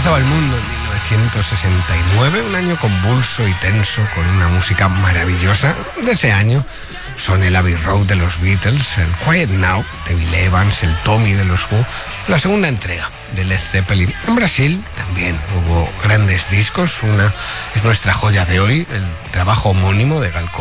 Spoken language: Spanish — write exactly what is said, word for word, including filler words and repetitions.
estaba el mundo en mil novecientos sesenta y nueve, un año convulso y tenso, con una música maravillosa. De ese año son el Abbey Road de los Beatles, el Quiet Now de Bill Evans, el Tommy de los Who, la segunda entrega de Led Zeppelin. En Brasil también hubo grandes discos. Una es nuestra joya de hoy, el trabajo homónimo de Gal Costa,